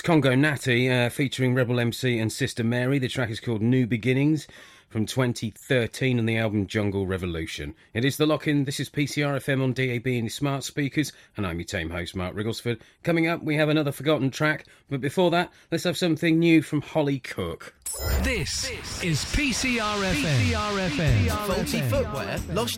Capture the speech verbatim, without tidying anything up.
Congo Natty uh, featuring Rebel M C and Sister Mary. The track is called New Beginnings from twenty thirteen on the album Jungle Revolution. It is The Lock-In. This is P C R F M on D A B and your smart speakers, and I'm your tame host, Mark Rigglesford. Coming up, we have another forgotten track, but before that, let's have something new from Holly Cook. This is P C R F M. P C R F M. Faulty footwear, lost